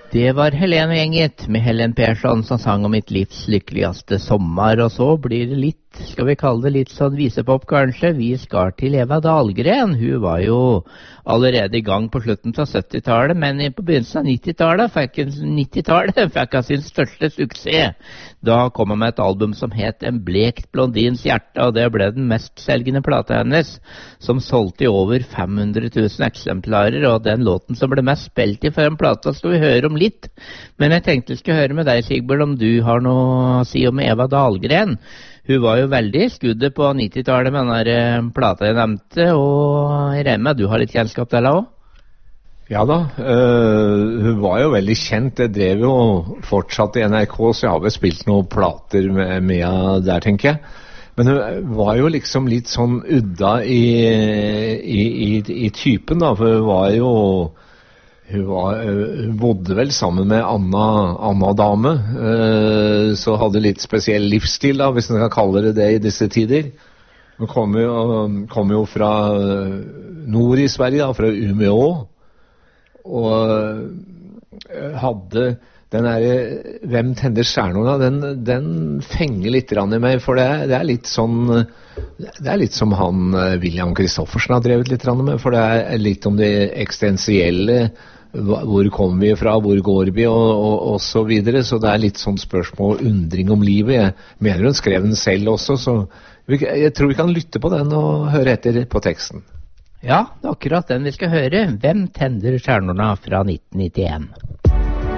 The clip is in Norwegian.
Det var Helen Gjenget med Helen Persson som sang om mitt livs lykkeligste sommer, og så blir det litt, skal vi kalle det litt sånn visepop kanskje. Vi skal til Eva Dahlgren. Hun var jo allerede i gang på slutten av 70-tallet, men på begynnelsen av 90-tallet fikk hun sin største suksess. Da kom hun med et album som het En blekt blondins hjerte, og det ble den mestselgende plata hennes, som solgte i over 500 000 eksemplarer, og den låten som ble mest spilt i for en plata skal vi høre om litt. Men jeg tenkte jeg skulle høre med deg, Sigbjørn, om du har noe å si om Eva Dahlgren. Hun var jo veldig i skuddet på 90-tallet med denne plata jeg nevnte, og jeg regner med at du har litt kjennskap til henne også? Ja da, hun var jo veldig kjent. Jeg drev jo fortsatt i NRK, så jeg har vel spilt noen plater med henne der, tenker jeg. Men hun var jo liksom litt sånn udda i typen da, for hun bodde vel sammen med Anna dame, så hadde litt spesiell livsstil da, hvis man kan kalle det i disse tider. Hun kom jo fra nord i Sverige da, fra Umeå, og hadde den der Hvem tenner stjernerne, den fenger litt i meg, for det er litt sånn, det er litt som han William Kristoffersen har drevet litt med, for det er litt om det eksistensielle, hvor kommer vi fra, hvor går vi, og så videre, så det er litt sånn spørsmål, undring om livet. Jeg mener hun skrev den selv også, så jeg tror vi kan lytte på den og høre etter på teksten. Ja, det er akkurat den vi skal høre. Hvem tenner stjernerne fra 1991?